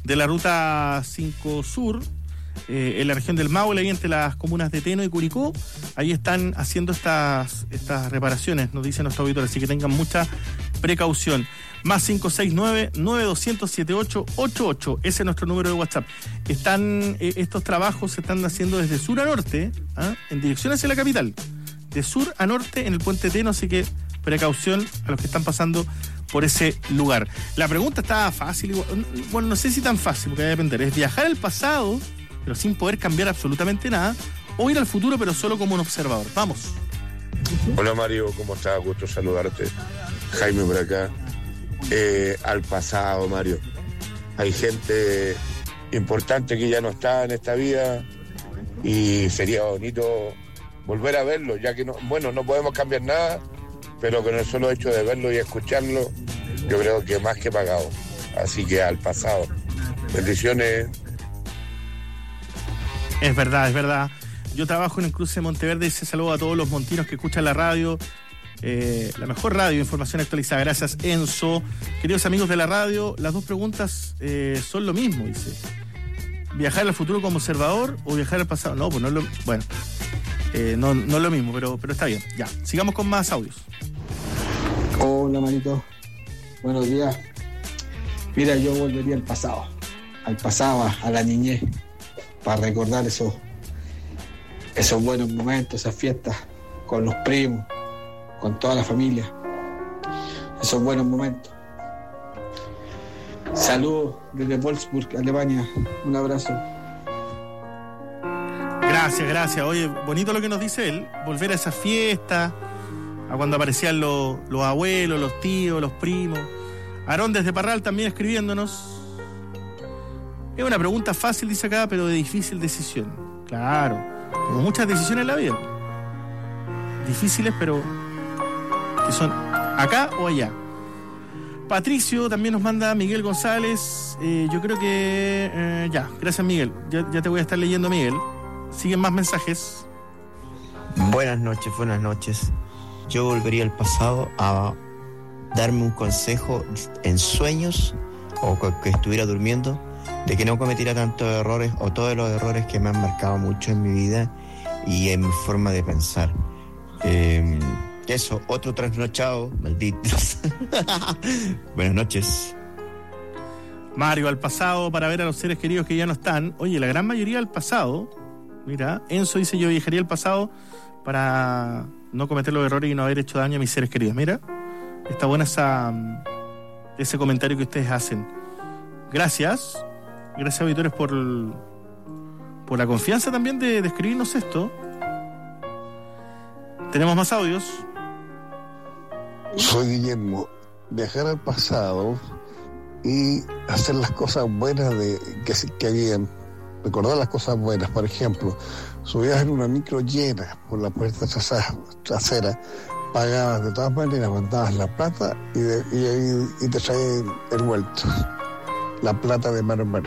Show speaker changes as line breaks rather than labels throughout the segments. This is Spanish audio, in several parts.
de la Ruta 5 Sur, en la región del Maule, ahí entre las comunas de Teno y Curicó. Ahí están haciendo estas reparaciones, nos dice nuestro auditor, así que tengan mucha precaución. Más 569-9200-7888, ese es nuestro número de WhatsApp. Estos trabajos se están haciendo desde sur a norte, en dirección hacia la capital, de sur a norte en el puente Teno, así que precaución a los que están pasando por ese lugar. La pregunta está fácil, bueno, no sé si tan fácil, porque va a depender, es viajar al pasado, pero sin poder cambiar absolutamente nada, o ir al futuro, pero solo como un observador. Vamos.
Hola Mario, ¿cómo estás? Gusto saludarte. Jaime por acá. Al pasado, Mario. Hay gente importante que ya no está en esta vida y sería bonito volver a verlo, ya que no podemos cambiar nada, pero con el solo hecho de verlo y escucharlo, yo creo que más que pagado. Así que al pasado. Bendiciones.
Es verdad. Yo trabajo en el cruce de Monteverde y se saludo a todos los montinos que escuchan la radio. La mejor radio, información actualizada. Gracias, Enzo. Queridos amigos de la radio, las dos preguntas son lo mismo, dice. ¿Viajar al futuro como observador o viajar al pasado? No, pues no es lo... Bueno, no es lo mismo, pero está bien. Ya, sigamos con más audios.
Hola, manito. Buenos días. Mira, yo volvería al pasado, a la niñez, para recordar esos buenos momentos, esas fiestas con los primos, con toda la familia, esos buenos momentos. Saludos desde Wolfsburg, Alemania. Un abrazo.
Gracias. Oye, bonito lo que nos dice él. Volver a esa fiesta, a cuando aparecían los abuelos, los tíos, los primos. Aarón desde Parral también escribiéndonos. Es una pregunta fácil, dice acá, pero de difícil decisión. Claro, como muchas decisiones en la vida. Difíciles, pero que son acá o allá. Patricio también nos manda Miguel González. Yo creo que ya, gracias Miguel. Ya te voy a estar leyendo, Miguel. Siguen más mensajes.
Buenas noches. Yo volvería al pasado a darme un consejo en sueños o que estuviera durmiendo, de que no cometiera tantos errores o todos los errores que me han marcado mucho en mi vida y en mi forma de pensar. Eso, otro trasnochado, malditos. Buenas noches.
Mario, al pasado para ver a los seres queridos que ya no están. Oye, la gran mayoría al pasado. Mira, Enzo dice: yo viajaría al pasado para no cometer los errores y no haber hecho daño a mis seres queridos. Mira, está buena ese comentario que ustedes hacen. Gracias, auditores, por la confianza también de escribirnos esto. Tenemos más audios.
Soy Guillermo. Viajar al pasado y hacer las cosas buenas que habían. Recordar las cosas buenas. Por ejemplo, subías en una micro llena por la puerta trasera, pagabas de todas maneras, mandabas la plata y te traían el vuelto. La plata de mano en mano.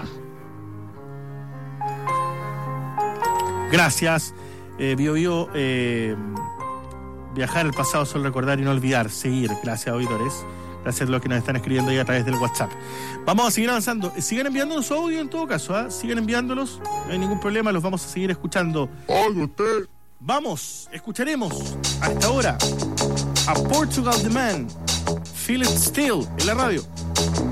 Gracias, Bio. Viajar al pasado, solo recordar y no olvidar, seguir. Gracias, auditores. Gracias a los que nos están escribiendo ahí a través del WhatsApp. Vamos a seguir avanzando. Sigan enviándonos audio en todo caso, Sigan enviándolos, no hay ningún problema, los vamos a seguir escuchando.
Oye, usted.
Vamos, escucharemos a esta hora a Portugal The Man, Feel It Still, en la radio.